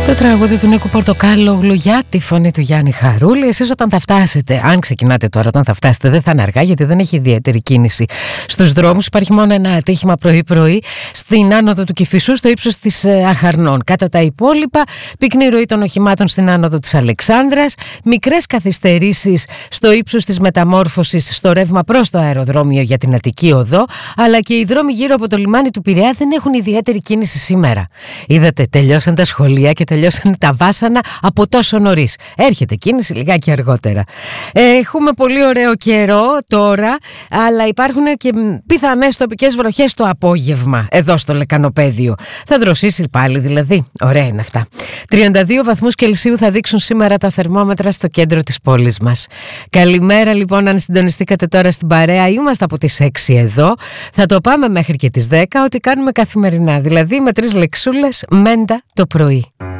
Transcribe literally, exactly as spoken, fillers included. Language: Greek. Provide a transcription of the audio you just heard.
Το τραγούδι του Νίκου Πορτοκάλογλου για τη φωνή του Γιάννη Χαρούλη. Εσείς όταν θα φτάσετε, αν ξεκινάτε τώρα, όταν θα φτάσετε, δεν θα είναι αργά, γιατί δεν έχει ιδιαίτερη κίνηση στους δρόμους. Υπάρχει μόνο ένα ατύχημα πρωί-πρωί στην άνοδο του Κηφισού, στο ύψος της Αχαρνών. Κατά τα υπόλοιπα, πυκνή ροή των οχημάτων στην άνοδο της Αλεξάνδρας, μικρές καθυστερήσεις στο ύψος της Μεταμόρφωσης, στο ρεύμα προς το αεροδρόμιο για την Αττική Οδό, αλλά και οι δρόμοι γύρω από το λιμάνι του Πειραιά δεν έχουν ιδιαίτερη κίνηση σήμερα. Είδατε, τελειώσαν τα σχολεία και τελειώσαν τα βάσανα από τόσο νωρίς. Έρχεται κίνηση λιγάκι αργότερα. Έχουμε πολύ ωραίο καιρό τώρα, αλλά υπάρχουν και πιθανές τοπικές βροχές το απόγευμα εδώ στο Λεκανοπέδιο. Θα δροσίσει πάλι δηλαδή. Ωραία είναι αυτά. τριάντα δύο βαθμούς Κελσίου θα δείξουν σήμερα τα θερμόμετρα στο κέντρο της πόλης μας. Καλημέρα λοιπόν, αν συντονιστήκατε τώρα στην παρέα, είμαστε από τις έξι εδώ. Θα το πάμε μέχρι και τις δέκα, ό,τι κάνουμε καθημερινά. Δηλαδή με τρεις λεξούλες μέντα το πρωί.